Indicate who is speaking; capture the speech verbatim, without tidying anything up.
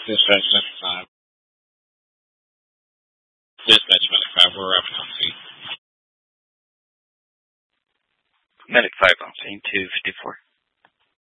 Speaker 1: Dispatch Medic five. Dispatch Medic five, we're wrapping on scene.
Speaker 2: Medic five on scene, two fifty-four.